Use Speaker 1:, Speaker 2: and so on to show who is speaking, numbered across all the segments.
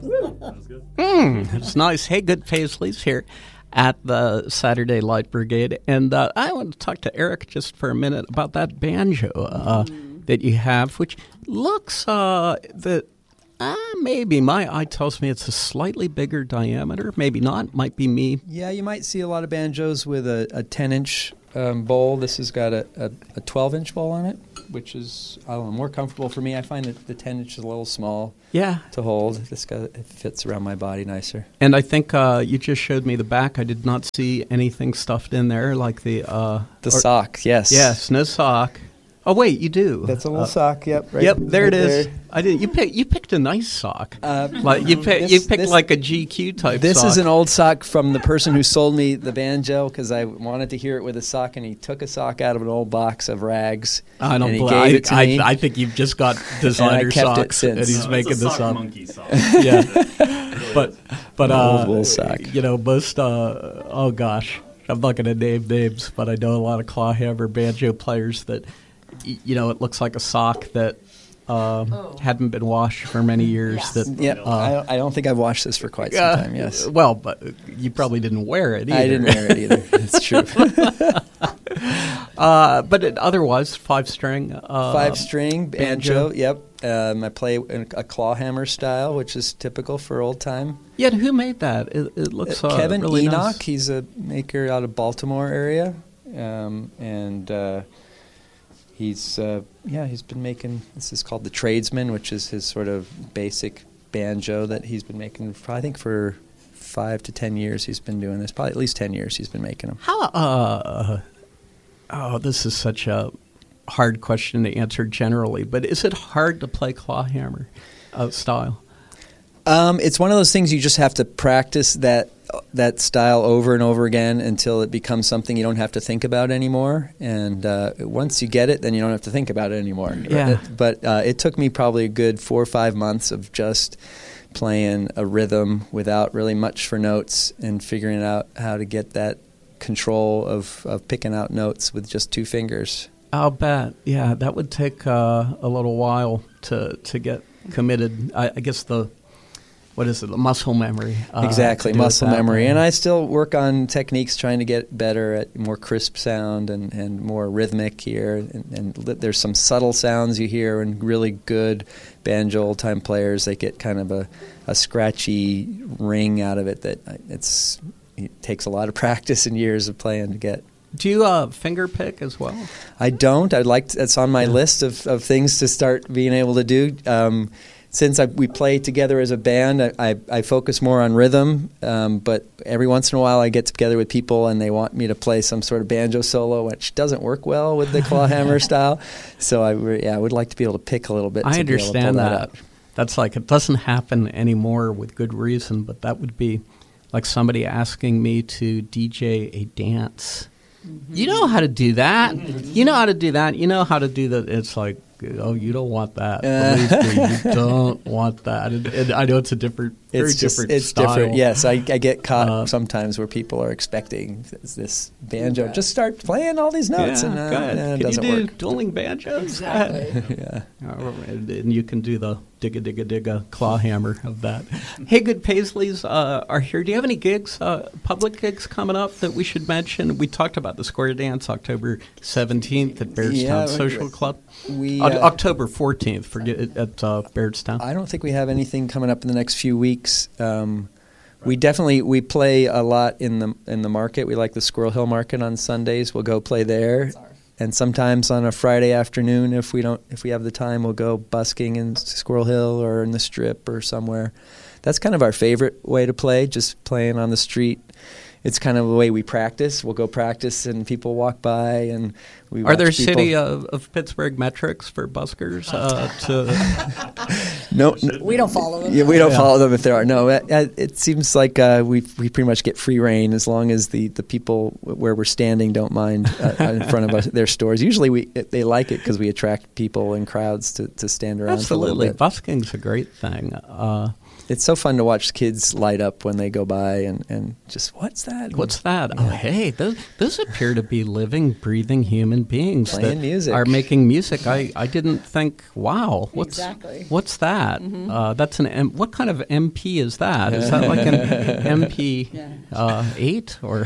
Speaker 1: It's nice. Hey, Good Paisleys here at the Saturday Light Brigade. And I want to talk to Eric just for a minute about that banjo that you have, which looks maybe my eye tells me it's a slightly bigger diameter. Maybe not. Might be me.
Speaker 2: Yeah, you might see a lot of banjos with a 10-inch bowl. This has got a 12-inch bowl on it, which is, I don't know, more comfortable for me. I find that the 10-inch is a little small to hold. It fits around my body nicer.
Speaker 1: And I think you just showed me the back. I did not see anything stuffed in there like the
Speaker 2: sock, yes.
Speaker 1: Yes, no sock. Oh, wait, you do.
Speaker 2: That's a little sock, yep. Right,
Speaker 1: yep, there
Speaker 2: right
Speaker 1: it is.
Speaker 2: There.
Speaker 1: I did. You picked a nice sock. Like you picked like a GQ type
Speaker 2: this
Speaker 1: sock.
Speaker 2: This is an old sock from the person who sold me the banjo because I wanted to hear it with a sock, and he took a sock out of an old box of rags.
Speaker 1: I don't believe.
Speaker 2: Gave it to me.
Speaker 1: I think you've just got designer socks, and he's making
Speaker 3: it's a
Speaker 1: this
Speaker 3: sock
Speaker 1: up.
Speaker 3: Monkey sock.
Speaker 1: Yeah, but
Speaker 2: old wool sock.
Speaker 1: Most oh gosh, I'm not going to name names, but I know a lot of clawhammer banjo players that. It looks like a sock that hadn't been washed for many years.
Speaker 2: Yes. I don't think I've washed this for quite some time, yes.
Speaker 1: Well, but you probably didn't wear it either.
Speaker 2: I didn't wear it either. It's true.
Speaker 1: But otherwise, 5-string.
Speaker 2: 5-string banjo, yep. I play a clawhammer style, which is typical for old time.
Speaker 1: Yeah, who made that? It looks
Speaker 2: Kevin
Speaker 1: really
Speaker 2: Enoch.
Speaker 1: Nice.
Speaker 2: He's a maker out of Baltimore area, He's been making, this is called the Tradesman, which is his sort of basic banjo that he's been making, I think for 5 to 10 years he's been doing this. Probably at least 10 years he's been making them.
Speaker 1: This is such a hard question to answer generally, but is it hard to play clawhammer style?
Speaker 2: It's one of those things you just have to practice that style over and over again until it becomes something you don't have to think about anymore. And once you get it, then you don't have to think about it anymore.
Speaker 1: Yeah.
Speaker 2: But it took me probably a good 4 or 5 months of just playing a rhythm without really much for notes and figuring out how to get that control of picking out notes with just 2 fingers.
Speaker 1: I'll bet. Yeah, that would take a little while to get committed. I guess the muscle memory.
Speaker 2: Exactly, muscle memory. And I still work on techniques trying to get better at more crisp sound and more rhythmic here. And there's some subtle sounds you hear in really good banjo old-time players. They get kind of a scratchy ring out of it that it takes a lot of practice and years of playing to get.
Speaker 1: Do you finger pick as well?
Speaker 2: I don't. It's on my list of things to start being able to do. Since we play together as a band, I focus more on rhythm, but every once in a while I get together with people and they want me to play some sort of banjo solo, which doesn't work well with the clawhammer style. So I would like to be able to pick a little bit.
Speaker 1: I understand
Speaker 2: that. Up.
Speaker 1: That's like, it doesn't happen anymore with good reason, but that would be like somebody asking me to DJ a dance. Mm-hmm. You know how to do that. You know how to do that. You know how to do that. It's like, oh, you don't want that. Believe me, you don't want that. And I know it's a different, different style.
Speaker 2: Different. Yes, I get caught sometimes where people are expecting this banjo. Yeah. Just start playing all these notes, and it doesn't work.
Speaker 1: Can you do dueling banjos?
Speaker 4: Exactly.
Speaker 2: Yeah.
Speaker 1: And you can do the digga clawhammer of that. Hey, Good Paisleys are here. Do you have any gigs, public gigs coming up that we should mention? We talked about the Square Dance October 17th at Bairdstown Social Club. October 14th, at Bairdstown.
Speaker 2: I don't think we have anything coming up in the next few weeks. We play a lot in the market. We like the Squirrel Hill Market on Sundays. We'll go play there. And sometimes on a Friday afternoon, if we have the time, we'll go busking in Squirrel Hill or in the Strip or somewhere. That's kind of our favorite way to play, just playing on the street. It's kind of the way we practice. We'll go practice, and people walk by, and we watch
Speaker 1: Are there
Speaker 2: people.
Speaker 1: City of Pittsburgh metrics for buskers?
Speaker 2: No,
Speaker 4: we don't follow them.
Speaker 2: Yeah, we don't follow them if there are. No, it seems like we pretty much get free reign as long as the people where we're standing don't mind in front of us, their stores. Usually they like it because we attract people and crowds to stand around.
Speaker 1: Absolutely,
Speaker 2: for a little bit.
Speaker 1: Busking's a great thing.
Speaker 2: It's so fun to watch kids light up when they go by and just, what's that?
Speaker 1: What's that?
Speaker 2: Yeah.
Speaker 1: Oh, hey, those appear to be living, breathing human beings
Speaker 2: Playing
Speaker 1: that
Speaker 2: music.
Speaker 1: are making music. I didn't think, wow, what's that? That's what kind of MP is that? Is that like an MP 8 or?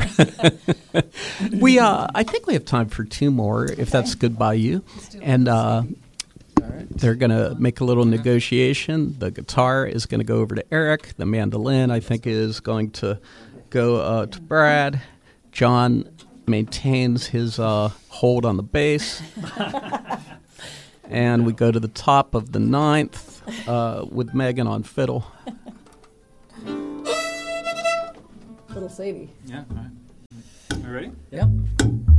Speaker 1: I think we have time for 2 more, if that's good by you, and. They're going to make a little negotiation. The guitar is going to go over to Eric. The mandolin, I think, is going to go to Brad. John maintains his hold on the bass. And we go to the top of the 9th with Megan on fiddle.
Speaker 3: Little Sadie.
Speaker 4: Yeah, all right. You ready?
Speaker 3: Yep.